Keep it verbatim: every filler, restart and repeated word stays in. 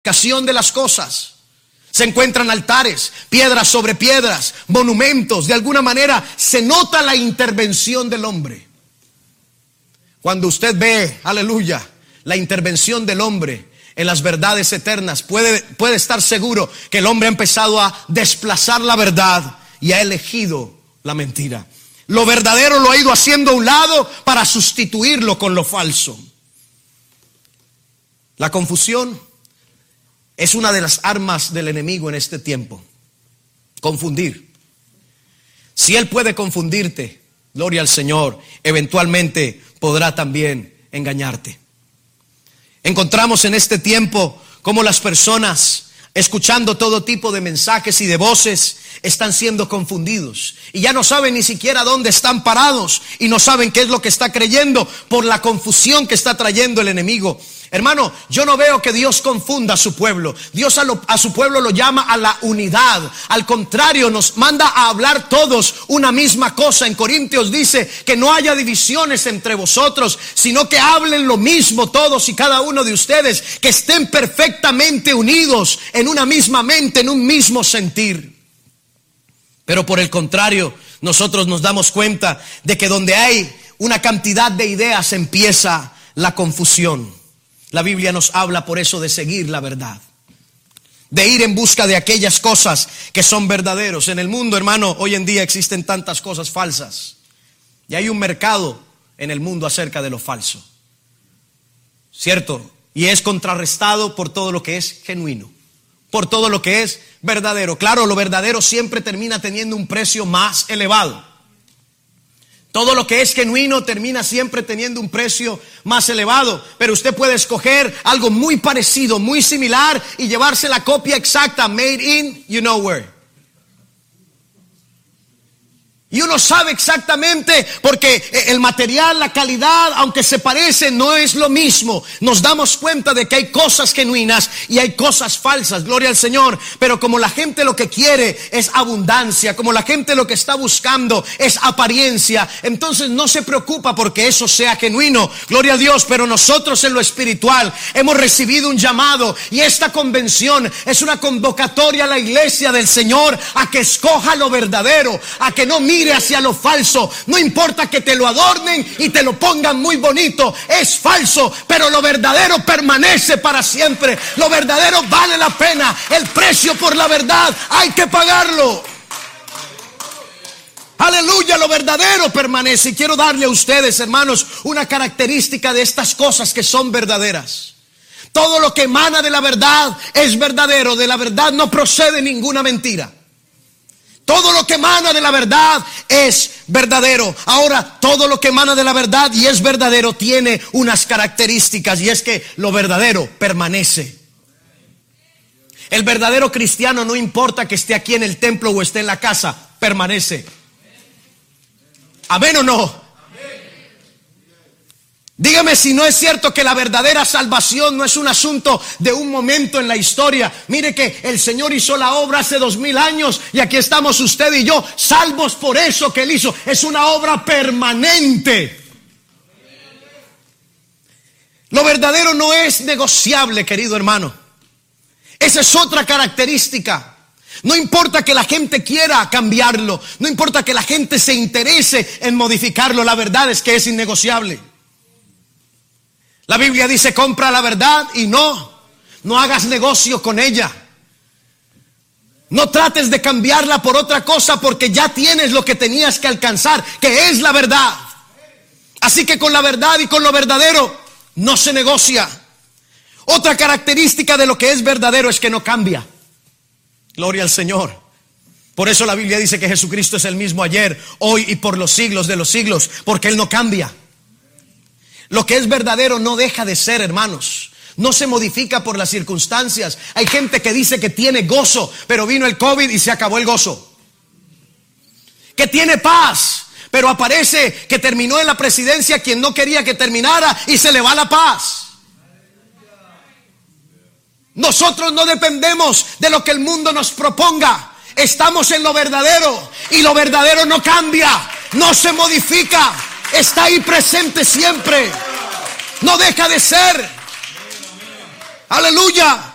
de las cosas. Se encuentran altares, piedras sobre piedras, monumentos. De alguna manera se nota la intervención del hombre. Cuando usted ve, aleluya, la intervención del hombre en las verdades eternas, puede, puede estar seguro que el hombre ha empezado a desplazar la verdad y ha elegido la mentira. Lo verdadero lo ha ido haciendo a un lado para sustituirlo con lo falso. La confusión es una de las armas del enemigo en este tiempo. Confundir. Si él puede confundirte, gloria al Señor, eventualmente podrá también engañarte. Encontramos en este tiempo cómo las personas, escuchando todo tipo de mensajes y de voces, están siendo confundidos y ya no saben ni siquiera dónde están parados y no saben qué es lo que está creyendo por la confusión que está trayendo el enemigo. Hermano, yo no veo que Dios confunda a su pueblo. Dios a, lo, a su pueblo lo llama a la unidad. Al contrario, nos manda a hablar todos una misma cosa. En Corintios dice que no haya divisiones entre vosotros, sino que hablen lo mismo todos y cada uno de ustedes, que estén perfectamente unidos en una misma mente, en un mismo sentir. Pero por el contrario, nosotros nos damos cuenta de que donde hay una cantidad de ideas empieza la confusión. La Biblia nos habla por eso de seguir la verdad, de ir en busca de aquellas cosas que son verdaderos. En el mundo, hermano, hoy en día existen tantas cosas falsas y hay un mercado en el mundo acerca de lo falso, ¿cierto? Y es contrarrestado por todo lo que es genuino, por todo lo que es verdadero. Claro, lo verdadero siempre termina teniendo un precio más elevado. Todo lo que es genuino termina siempre teniendo un precio más elevado. Pero usted puede escoger algo muy parecido, muy similar y llevarse la copia exacta, made in you know where. Y uno sabe exactamente, porque el material, la calidad, aunque se parece, no es lo mismo. Nos damos cuenta de que hay cosas genuinas y hay cosas falsas, gloria al Señor. Pero como la gente lo que quiere es abundancia, como la gente lo que está buscando es apariencia, entonces no se preocupa porque eso sea genuino, gloria a Dios. Pero nosotros en lo espiritual hemos recibido un llamado, y esta convención es una convocatoria a la iglesia del Señor a que escoja lo verdadero, a que no mire hacia lo falso. No importa que te lo adornen y te lo pongan muy bonito, es falso, pero lo verdadero permanece para siempre. Lo verdadero vale la pena. El precio por la verdad hay que pagarlo. Aleluya, lo verdadero permanece. Y quiero darle a ustedes, hermanos, una característica de estas cosas que son verdaderas. Todo lo que emana de la verdad es verdadero. De la verdad no procede ninguna mentira. Todo lo que emana de la verdad es verdadero. Ahora, todo lo que emana de la verdad y es verdadero tiene unas características, y es que lo verdadero permanece. El verdadero cristiano, no importa que esté aquí en el templo o esté en la casa, permanece. ¿Amén o no? Dígame si no es cierto que la verdadera salvación no es un asunto de un momento en la historia. Mire que el Señor hizo la obra hace dos mil años y aquí estamos usted y yo, salvos por eso que Él hizo. Es una obra permanente. Lo verdadero no es negociable, querido hermano. Esa es otra característica. No importa que la gente quiera cambiarlo, no importa que la gente se interese en modificarlo, la verdad es que es innegociable. La Biblia dice: compra la verdad y no, no hagas negocio con ella. No trates de cambiarla por otra cosa, porque ya tienes lo que tenías que alcanzar, que es la verdad. Así que con la verdad y con lo verdadero no se negocia. Otra característica de lo que es verdadero es que no cambia. Gloria al Señor. Por eso la Biblia dice que Jesucristo es el mismo ayer, hoy y por los siglos de los siglos, porque Él no cambia. Lo que es verdadero no deja de ser, hermanos. No se modifica por las circunstancias. Hay gente que dice que tiene gozo, pero vino el COVID y se acabó el gozo. Que tiene paz, pero aparece que terminó en la presidencia quien no quería que terminara y se le va la paz. Nosotros no dependemos de lo que el mundo nos proponga. Estamos en lo verdadero, y lo verdadero no cambia, no se modifica. Está ahí presente siempre. No deja de ser. Aleluya.